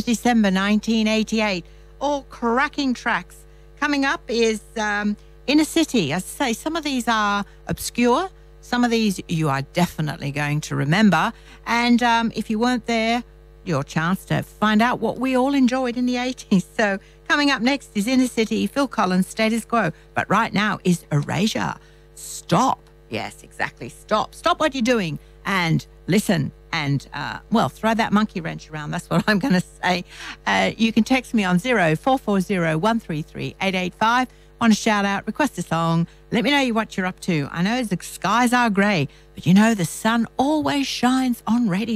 December 1988. All cracking tracks. Coming up is Inner City. As I say, some of these are obscure. Some of these you are definitely going to remember. And if you weren't there, your chance to find out what we all enjoyed in the 80s. So coming up next is Inner City, Phil Collins, Status Quo. But right now is Erasure. Stop. Yes, exactly. Stop. Stop what you're doing and listen and, throw that monkey wrench around. That's what I'm going to say. You can text me on 0440 133 885. Want to shout out, request a song, let me know what you're up to. I know the skies are grey, but you know the sun always shines on radio.